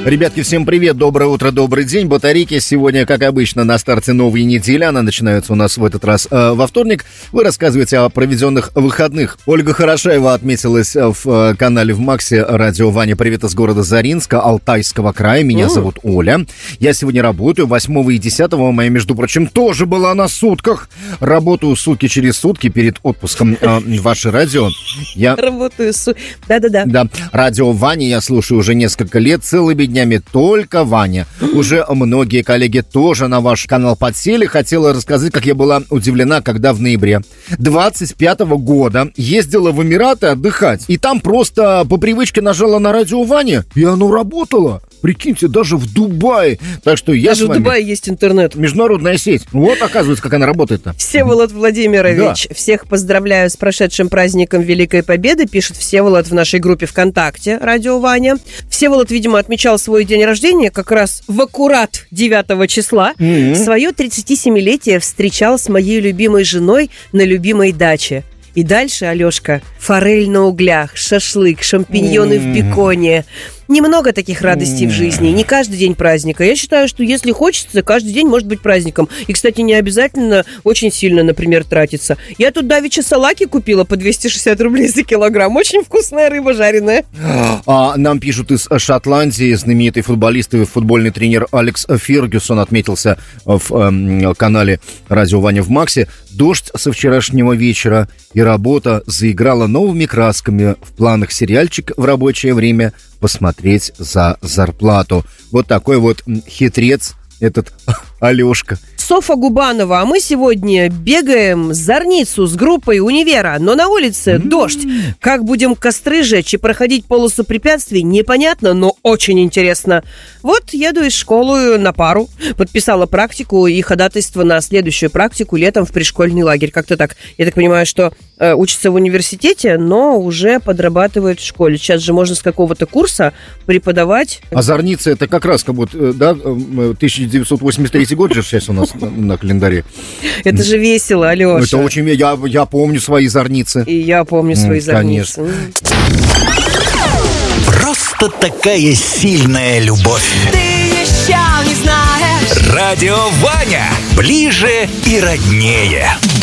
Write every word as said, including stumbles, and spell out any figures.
Ребятки, всем привет, доброе утро, добрый день. Батарейки сегодня, как обычно, на старте новой недели. Она начинается у нас в этот раз э, во вторник. Вы рассказываете о проведенных выходных. Ольга Хорошаева отметилась в э, канале в Максе радио Ваня. Привет из города Заринска, Алтайского края. Меня mm. зовут Оля. Я сегодня работаю. восьмого и десятого моя, между прочим, тоже была на сутках. Работаю сутки через сутки перед отпуском. Э, ваше радио. Я... Работаю сутки. Да-да-да. Да. Радио Ваня я слушаю уже несколько лет, целыми днями только Ваня. Уже многие коллеги тоже на ваш канал подсели. Хотела рассказать, как я была удивлена, когда в ноябре двадцать пятого года ездила в Эмираты отдыхать. И там просто по привычке нажала на радио Ваня, и оно работало. Прикиньте, даже в Дубае. Так что я Даже с вами... в Дубае есть интернет. Международная сеть. Вот, оказывается, как она работает-то. Всеволод Владимирович, да. Всех поздравляю с прошедшим праздником Великой Победы, пишет Всеволод в нашей группе ВКонтакте «Радио Ваня». Всеволод, видимо, отмечал свой день рождения как раз в аккурат девятого числа. Mm-hmm. Свое тридцатисемилетие встречал с моей любимой женой на любимой даче. И дальше, Алешка, форель на углях, шашлык, шампиньоны mm-hmm. в беконе. Немного таких радостей mm-hmm. в жизни, не каждый день праздника. Я считаю, что если хочется, каждый день может быть праздником. И, кстати, не обязательно очень сильно, например, тратиться. Я тут давеча салаки купила по двести шестьдесят рублей за килограмм. Очень вкусная рыба жареная. А, нам пишут из Шотландии, знаменитый футболист и футбольный тренер Алекс Фергюсон отметился в э, канале «Радио Ваня» в Максе. Дождь со вчерашнего вечера и работа заиграла новыми красками. В планах сериальчик в рабочее время посмотреть за зарплату. Вот такой вот хитрец этот Алешка. Софа Губанова, а мы сегодня бегаем Зорницу с группой универа, но на улице mm-hmm. дождь. Как будем костры жечь и проходить полосу препятствий, непонятно, но очень интересно. Вот еду из школы на пару, подписала практику и ходатайство на следующую практику летом в пришкольный лагерь. Как-то так. Я так понимаю, что э, учится в университете, но уже подрабатывает в школе. Сейчас же можно с какого-то курса преподавать. А Зорница это как раз как будто, да, тысяча девятьсот восемьдесят третий год же сейчас у нас на, на календаре. Это же весело, Алеша. Это очень... Я, я помню свои зорницы. И я помню свои mm, зорницы. Конечно. Просто такая сильная любовь. Ты еще не знаешь. Радио Ваня. Ближе и роднее.